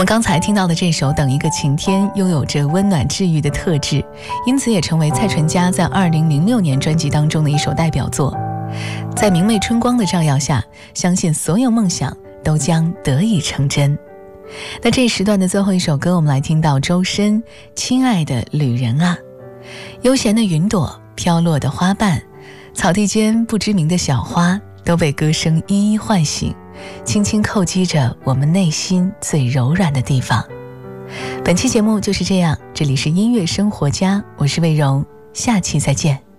们刚才听到的这首《等一个晴天》拥有着温暖治愈的特质，因此也成为蔡淳佳在2006年专辑当中的一首代表作。在明媚春光的照耀下，相信所有梦想都将得以成真。那这一时段的最后一首歌，我们来听到周深《亲爱的旅人啊》。悠闲的云朵，飘落的花瓣，草地间不知名的小花，都被歌声一一唤醒，轻轻叩击着我们内心最柔软的地方。本期节目就是这样，这里是音乐生活家，我是魏荣，下期再见。